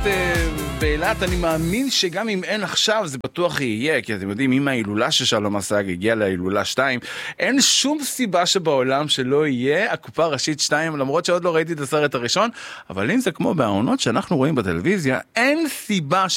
באילת, אני מאמין שגם אם אין עכשיו זה בטוח יהיה, כי אתם יודעים, אם ההילולה ששלום אסג הגיעה להילולה 2, אין שום סיבה שבעולם שלא יהיה הקופה הראשית 2, למרות שעוד לא ראיתי את הסרט הראשון, אבל אם זה כמו בעונות שאנחנו רואים בטלוויזיה, אין סיבה